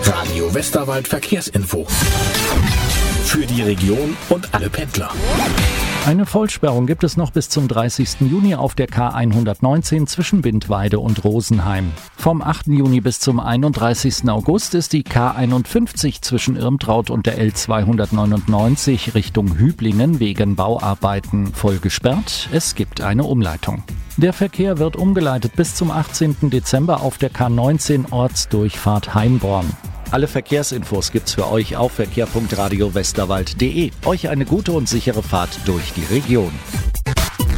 Radio Westerwald Verkehrsinfo. Für die Region und alle Pendler. Eine Vollsperrung gibt es noch bis zum 30. Juni auf der K119 zwischen Bindweide und Rosenheim. Vom 8. Juni bis zum 31. August ist die K51 zwischen Irmtraut und der L299 Richtung Hüblingen wegen Bauarbeiten voll gesperrt. Es gibt eine Umleitung. Der Verkehr wird umgeleitet bis zum 18. Dezember auf der K19 Ortsdurchfahrt Heimborn. Alle Verkehrsinfos gibt's für euch auf verkehr.radiowesterwald.de. Euch eine gute und sichere Fahrt durch die Region.